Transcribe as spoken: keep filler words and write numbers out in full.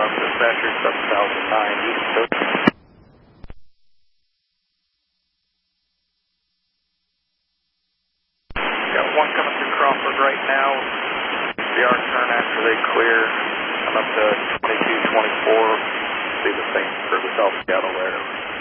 uh, dispatcher seven thousand nine East Coast. Got one coming through Crawford right now. The R turn after they clear. I'm up to twenty-two twenty-four. See the same for the South Seattle there.